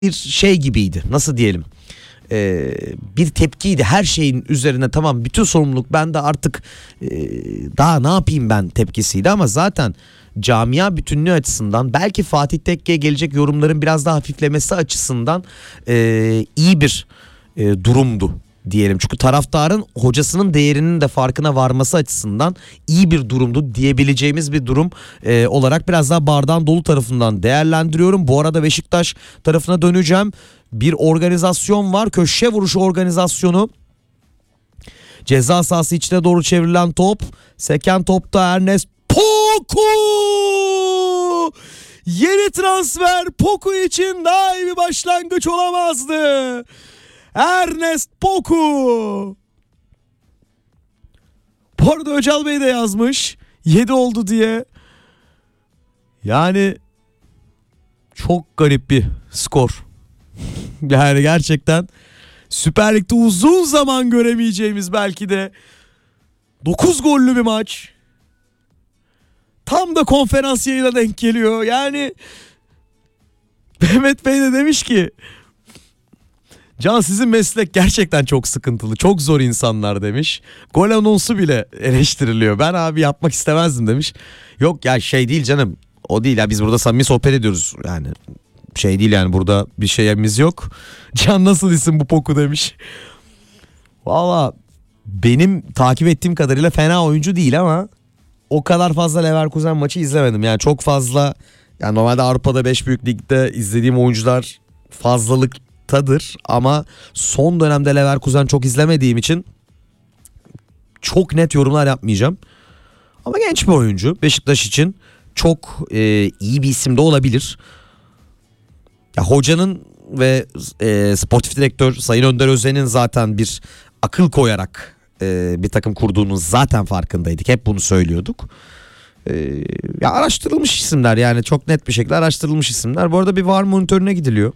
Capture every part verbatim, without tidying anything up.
bir şey gibiydi, nasıl diyelim, ee, bir tepkiydi her şeyin üzerine. Tamam, bütün sorumluluk bende artık, ee, daha ne yapayım ben tepkisiydi. Ama zaten camia bütünlüğü açısından, belki Fatih Tekke'ye gelecek yorumların biraz daha hafiflemesi açısından ee, iyi bir ee, durumdu diyelim. Çünkü taraftarın hocasının değerinin de farkına varması açısından iyi bir durumdu diyebileceğimiz bir durum e, olarak biraz daha bardağın dolu tarafından değerlendiriyorum. Bu arada Beşiktaş tarafına döneceğim. Bir organizasyon var, köşe vuruşu organizasyonu. Ceza sahası içine doğru çevrilen top. Seken topta Ernest Poku! Yeni transfer Poku için daha iyi bir başlangıç olamazdı. Ernest Poku. Bu arada Öcal Bey de yazmış yedi oldu diye. Yani çok garip bir skor. Yani gerçekten Süper Lig'de uzun zaman göremeyeceğimiz belki de dokuz gollü bir maç. Tam da konferans yayına denk geliyor. Yani Mehmet Bey de demiş ki, Can, sizin meslek gerçekten çok sıkıntılı, çok zor insanlar demiş. Gol anonsu bile eleştiriliyor. Ben abi yapmak istemezdim demiş. Yok ya, şey değil canım, o değil ya, biz burada samimi sohbet ediyoruz. Yani şey değil yani, burada bir şeyimiz yok. Can, nasıl isim bu Poku demiş. Valla benim takip ettiğim kadarıyla fena oyuncu değil ama o kadar fazla Leverkusen maçı izlemedim. Yani çok fazla, yani normalde Avrupa'da beş büyük ligde izlediğim oyuncular fazlalık tadır ama son dönemde Leverkusen çok izlemediğim için çok net yorumlar yapmayacağım. Ama genç bir oyuncu, Beşiktaş için çok e, iyi bir isim de olabilir. Ya, hocanın ve e, sportif direktör Sayın Önder Özen'in zaten bir akıl koyarak e, bir takım kurduğunun zaten farkındaydık. Hep bunu söylüyorduk. E, ya araştırılmış isimler, yani çok net bir şekilde araştırılmış isimler. Bu arada bir V A R monitörüne gidiliyor.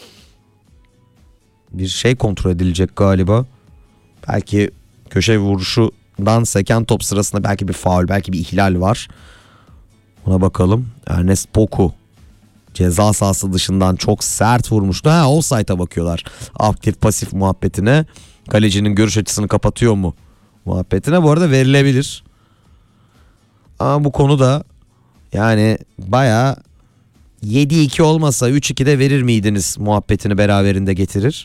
Bir şey kontrol edilecek galiba. Belki köşe vuruşundan seken top sırasında belki bir faul, belki bir ihlal var. Ona bakalım. Ernest Poku ceza sahası dışından çok sert vurmuştu. Ha, offside'a bakıyorlar. Aktif pasif muhabbetine. Kalecinin görüş açısını kapatıyor mu muhabbetine. Bu arada verilebilir. Ama bu konuda yani bayağı yedi iki olmasa üç iki de verir miydiniz muhabbetini beraberinde getirir.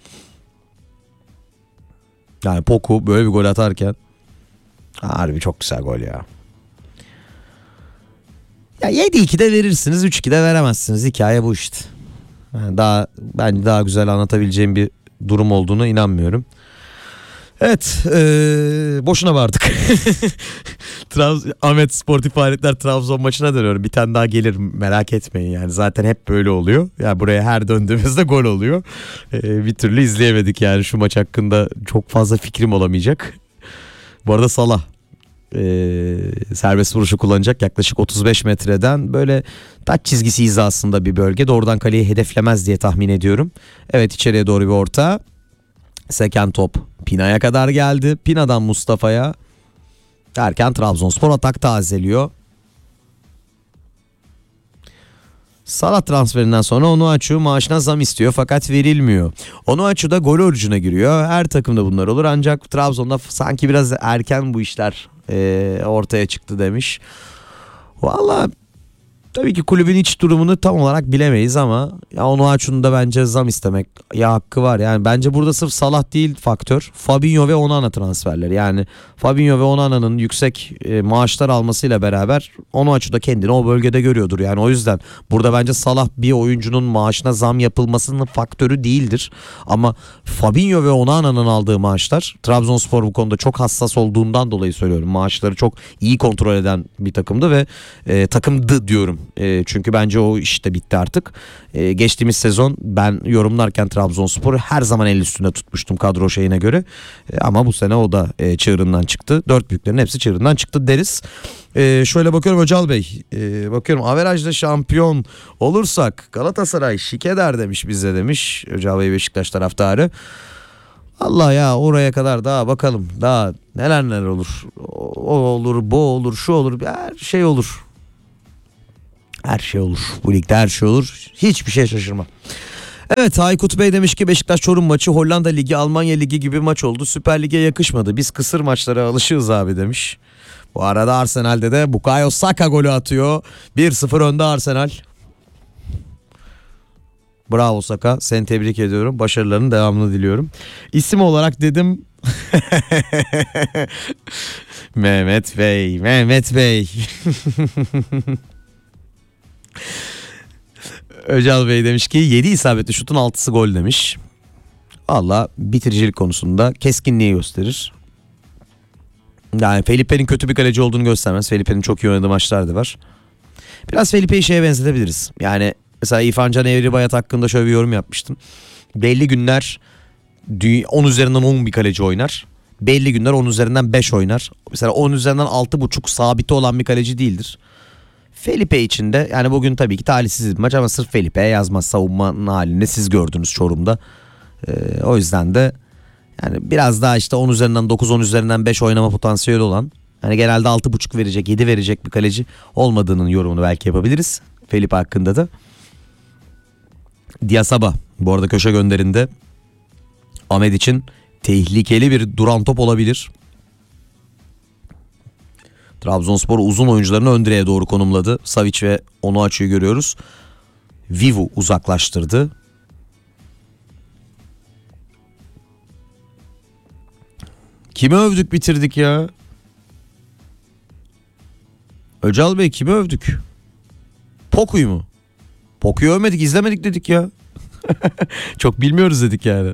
Yani Poku böyle bir gol atarken harbi çok güzel gol ya. Ya yedi iki de verirsiniz, üç iki de veremezsiniz. Hikaye bu işte. Yani daha ben daha güzel anlatabileceğim bir durum olduğunu inanmıyorum. Evet, ee, boşuna vardık. Ahmet Sportif Faaliyetler Trabzon maçına dönüyorum. Bir tane daha gelir, merak etmeyin yani. Zaten hep böyle oluyor. Yani buraya her döndüğümüzde gol oluyor. Ee, bir türlü izleyemedik yani, şu maç hakkında çok fazla fikrim olamayacak. Bu arada Salah Ee, serbest vuruşu kullanacak, yaklaşık otuz beş metreden böyle taç çizgisi hizasında bir bölge. Doğrudan kaleyi hedeflemez diye tahmin ediyorum. Evet, içeriye doğru bir orta. Seken top Pina'ya kadar geldi. Pina'dan Mustafa'ya derken Trabzonspor atak tazeliyor. Salah transferinden sonra Onuachu maaşına zam istiyor fakat verilmiyor. Onuachu da gol orucuna giriyor. Her takımda bunlar olur ancak Trabzon'da sanki biraz erken bu işler e, ortaya çıktı demiş. Vallahi tabii ki kulübün iç durumunu tam olarak bilemeyiz ama ya Onuachu'nun da bence zam istemek ya hakkı var. Yani bence burada sırf Salah değil faktör, Fabinho ve Onana transferleri. Yani Fabinho ve Onana'nın yüksek e, maaşlar almasıyla beraber Onuachu da kendini o bölgede görüyordur. Yani o yüzden burada bence Salah bir oyuncunun maaşına zam yapılmasının faktörü değildir. Ama Fabinho ve Onana'nın aldığı maaşlar, Trabzonspor bu konuda çok hassas olduğundan dolayı söylüyorum. Maaşları çok iyi kontrol eden bir takımdı ve e, takımdı diyorum. E, çünkü bence o iş de bitti artık. E, geçtiğimiz sezon ben yorumlarken Trabzonspor'u her zaman el üstünde tutmuştum kadro şeyine göre. E, ama bu sene o da e, çığırından çıktı. Dört büyüklerin hepsi çığırından çıktı deriz. E, şöyle bakıyorum Öcal Bey. E, bakıyorum averajda şampiyon olursak Galatasaray şik eder demiş bize demiş. Öcal Bey Beşiktaş taraftarı. Allah ya, oraya kadar daha bakalım. Daha neler neler olur. O olur, bu olur, şu olur. Her şey olur. Her şey olur. Bu ligde her şey olur. Hiçbir şey şaşırma. Evet, Aykut Bey demiş ki Beşiktaş Çorum maçı Hollanda Ligi, Almanya Ligi gibi maç oldu. Süper Lig'e yakışmadı. Biz kısır maçlara alışığız abi demiş. Bu arada Arsenal'de de Bukayo Saka golü atıyor. bir sıfır önde Arsenal. Bravo Saka. Seni tebrik ediyorum. Başarılarının devamını diliyorum. İsim olarak dedim. Mehmet Bey, Mehmet Bey. Öcal Bey demiş ki yedi isabetli şutun altısı gol demiş. Valla bitiricilik konusunda keskinliği gösterir. Yani Felipe'nin kötü bir kaleci olduğunu göstermez. Felipe'nin çok iyi oynadığı maçlar da var. Biraz Felipe'yi şeye benzetebiliriz. Yani mesela İrfan Can Evribayat hakkında şöyle bir yorum yapmıştım. Belli günler on üzerinden on bir kaleci oynar. Belli günler on üzerinden beş oynar. Mesela on üzerinden altı buçuk sabiti olan bir kaleci değildir. Felipe için de yani bugün tabii ki talihsiz bir maç ama sırf Felipe'ye yazmaz, savunmanın halini siz gördünüz Çorum'da. Ee, o yüzden de yani biraz daha işte on üzerinden dokuz, on üzerinden beş oynama potansiyeli olan, hani genelde altı buçuk verecek, yedi verecek bir kaleci olmadığının yorumunu belki yapabiliriz Felipe hakkında da. Diasaba bu arada köşe gönderinde Ahmet için tehlikeli bir duran top olabilir. Trabzonspor uzun oyuncularını ön direğe doğru konumladı. Savic ve Onuachu'yu görüyoruz. Vivu uzaklaştırdı. Kimi övdük bitirdik ya? Öcal Bey kimi övdük? Poku'yu mu? Poku'yu övmedik, izlemedik dedik ya. Çok bilmiyoruz dedik yani.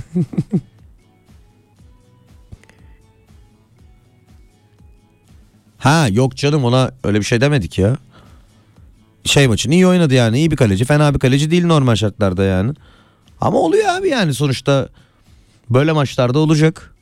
Ha yok canım, ona öyle bir şey demedik ya. Şey maçını iyi oynadı yani, iyi bir kaleci, fena bir kaleci değil normal şartlarda yani. Ama oluyor abi yani sonuçta böyle maçlarda olacak.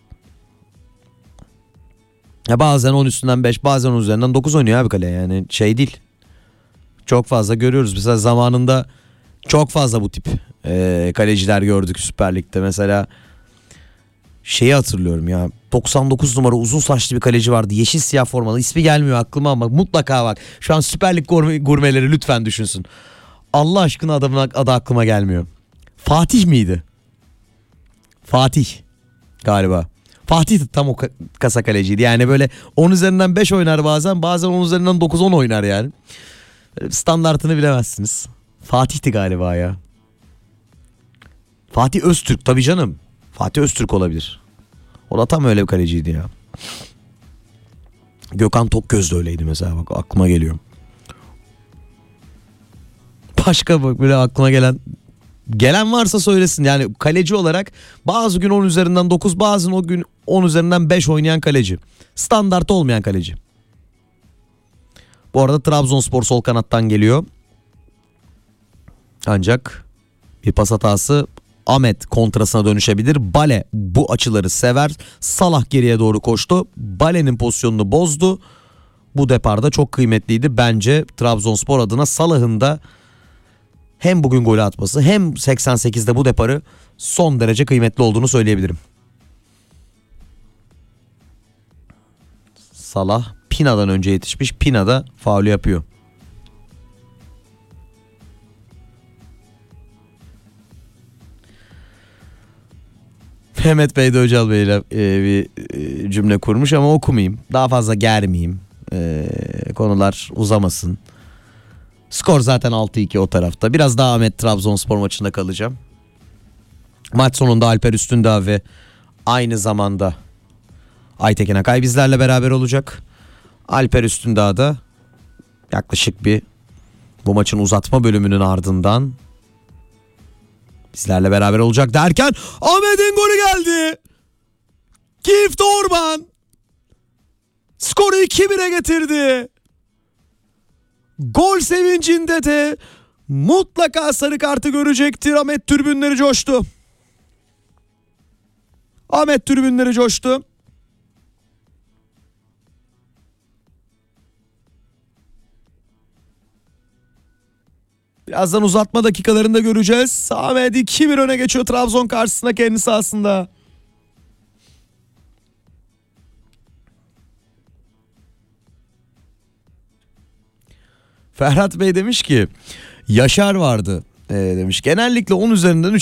Ya bazen on üstünden beş, bazen on üzerinden dokuz oynuyor abi kale, yani şey değil. Çok fazla görüyoruz mesela zamanında, çok fazla bu tip e, kaleciler gördük Süper Lig'de. Mesela şeyi hatırlıyorum ya, doksan dokuz numara uzun saçlı bir kaleci vardı, yeşil siyah formalı, ismi gelmiyor aklıma ama mutlaka bak şu an Süper Lig gurme, gurmeleri lütfen düşünsün. Allah aşkına adamın adı aklıma gelmiyor. Fatih miydi? Fatih galiba. Fatih tam o kasa kaleciydi. Yani böyle on üzerinden beş oynar bazen. Bazen on üzerinden dokuz on oynar yani. Standartını bilemezsiniz. Fatih'ti galiba ya. Fatih Öztürk tabii canım. Fatih Öztürk olabilir. O da tam öyle bir kaleciydi ya. Gökhan Tokgöz de öyleydi mesela, bak aklıma geliyor. Başka bak böyle aklıma gelen Gelen varsa söylesin. Yani kaleci olarak bazı gün on üzerinden dokuz, bazen o gün on üzerinden beş oynayan kaleci. Standart olmayan kaleci. Bu arada Trabzonspor sol kanattan geliyor. Ancak bir pas hatası Ahmet kontrasına dönüşebilir. Bale bu açıları sever. Salah geriye doğru koştu. Bale'nin pozisyonunu bozdu. Bu deparda çok kıymetliydi. Bence Trabzonspor adına Salah'ın da hem bugün golü atması hem seksen sekizde bu deparı son derece kıymetli olduğunu söyleyebilirim. Salah Pina'dan önce yetişmiş. Pina da faulü yapıyor. Mehmet Bey de Öcal Bey ile e, bir e, cümle kurmuş ama okumayayım. Daha fazla germeyeyim. E, konular uzamasın. Skor zaten altı iki o tarafta. Biraz daha Ahmet Trabzonspor maçında kalacağım. Maç sonunda Alper Üstündağ ve aynı zamanda Aytekin Akay bizlerle beraber olacak. Alper Üstündağ da yaklaşık bir bu maçın uzatma bölümünün ardından bizlerle beraber olacak derken Ahmet'in golü geldi. Gift Orban skoru iki bire getirdi. Gol sevincinde de mutlaka sarı kartı görecektir. Ahmet tribünleri coştu. Ahmet tribünleri coştu. Birazdan uzatma dakikalarında göreceğiz. Ahmet iki bir öne geçiyor Trabzon karşısında kendi sahasında. Ferhat Bey demiş ki Yaşar vardı. e, demiş. Genellikle on üzerinden